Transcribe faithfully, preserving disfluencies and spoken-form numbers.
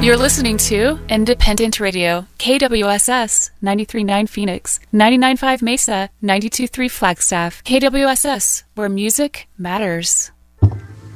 You're listening to Independent Radio, K W S S, ninety-three point nine Phoenix, ninety-nine point five Mesa, ninety-two point three Flagstaff. K W S S, where music matters.